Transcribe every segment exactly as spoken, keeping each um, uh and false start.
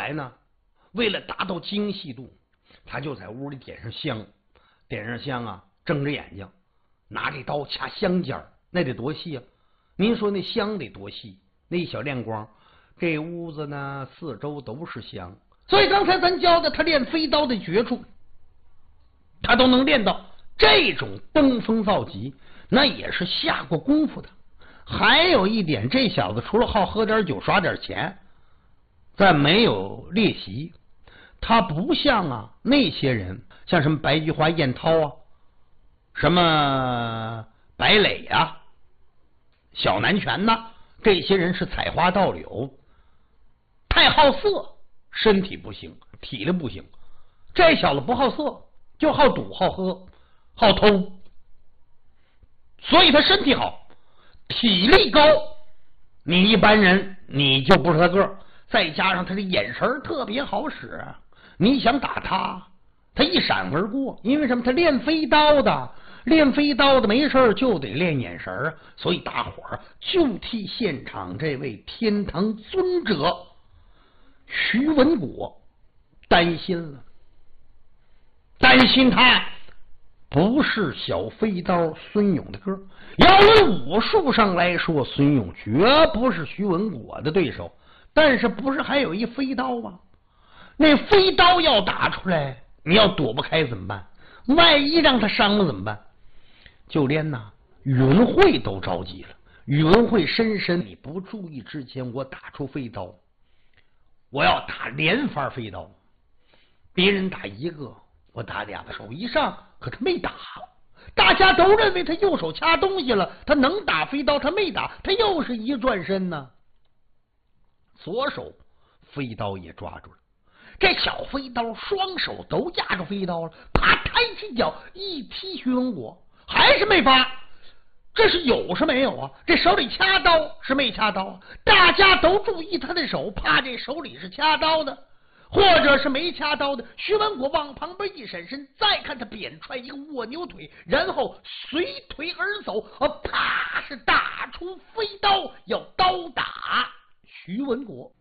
来呢，为了达到精细度，他就在屋里点上香，点上香啊，睁着眼睛，拿这刀掐香尖儿，那得多细啊！您说那香得多细？那一小亮光，这屋子呢四周都是香，所以刚才咱教的他练飞刀的绝处，他都能练到这种登峰造极，那也是下过功夫的。还有一点，这小子除了好喝点酒耍点钱，再没有练习。他不像啊那些人，像什么白菊花、燕涛啊，什么白磊啊、小南拳呐、啊，这些人是采花盗柳，太好色，身体不行，体力不行。这小子不好色，就好赌、好喝、好偷，所以他身体好，体力高。你一般人你就不是他个儿，再加上他的眼神特别好使，你想打他，他一闪而过。因为什么？他练飞刀的，练飞刀的没事就得练眼神啊。所以大伙儿就替现场这位天堂尊者徐文果担心了，担心他不是小飞刀孙勇的个儿。要论武术上来说，孙勇绝不是徐文果的对手，但是不是还有一飞刀吗？那飞刀要打出来，你要躲不开怎么办？万一让他伤了怎么办？就连呐宇文会都着急了。宇文会深深你不注意之前，我打出飞刀，我要打连发飞刀，别人打一个，我打两个手以上，可他没打。大家都认为他右手掐东西了，他能打飞刀，他没打，他又是一转身呢，左手飞刀也抓住了。这小飞刀双手都压住飞刀了，啪，抬起脚一踢徐文果，还是没发。这是有是没有啊？这手里掐刀是没掐刀啊？大家都注意他的手，怕这手里是掐刀的，或者是没掐刀的。徐文果往旁边一闪身，再看他扁踹一个卧牛腿，然后随腿而走，啪，是打出飞刀，要刀打徐文果。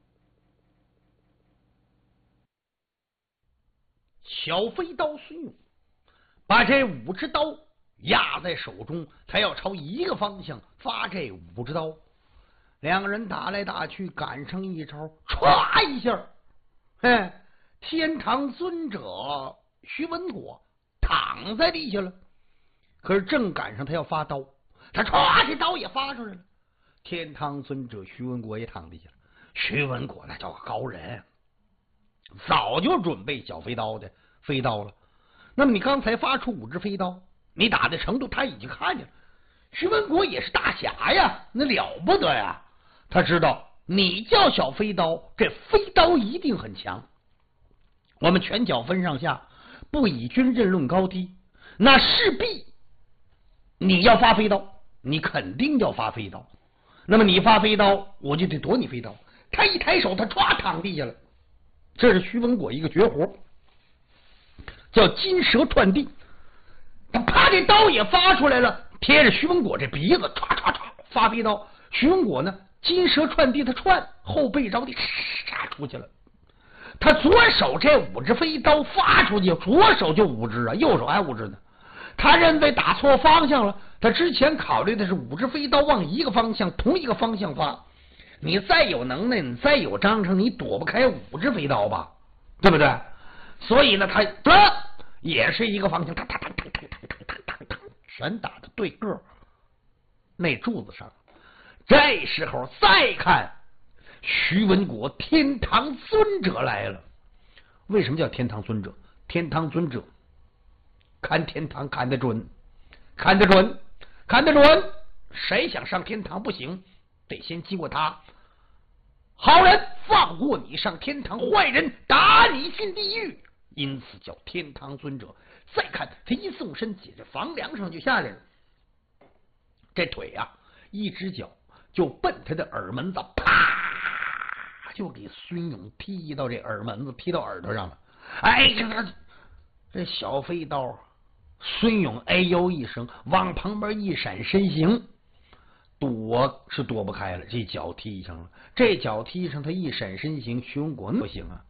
小飞刀孙勇把这五只刀压在手中，他要朝一个方向发这五只刀。两个人打来打去，赶上一招，歘一下，嘿，天堂尊者徐文果躺在地下了。可是正赶上他要发刀，他歘，这刀也发出来了。天堂尊者徐文果也躺地下了。徐文果那叫个高人，早就准备小飞刀的飞刀了。那么你刚才发出五只飞刀，你打的程度他已经看见了。徐文国也是大侠呀，那了不得呀。他知道你叫小飞刀，这飞刀一定很强。我们拳脚分上下，不以军阵论高低，那势必你要发飞刀，你肯定要发飞刀。那么你发飞刀，我就得躲你飞刀。他一抬手，他唰躺地下了。这是徐文果一个绝活，叫金蛇串地。他啪，这刀也发出来了，贴着徐文果这鼻子，唰唰唰发飞刀。徐文果呢，金蛇串地，他串后背着地，唰出去了。他左手这五只飞刀发出去，左手就五只啊，右手还五只呢。他认为打错方向了，他之前考虑的是五只飞刀往一个方向，同一个方向发。你再有能耐，你再有章程，你躲不开五只飞刀吧，对不对？所以呢，他得也是一个方向，哒哒哒哒哒哒哒哒哒，全打的对个那柱子上。这时候再看徐文果天堂尊者来了。为什么叫天堂尊者？天堂尊者看天堂看得准，看得准，看得准。谁想上天堂不行，得先经过他。好人放过你上天堂，坏人打你进地狱，因此叫天堂尊者。再看他一纵身，解这房梁上就下来了。这腿啊，一只脚就奔他的耳门子，啪，就给孙勇踢到这耳门子，踢到耳朵上了。哎，这这小飞刀，孙勇哎呦一声，往旁边一闪身形，躲是躲不开了，这脚踢上了。这脚踢上，他一闪身形，徐文果不行啊，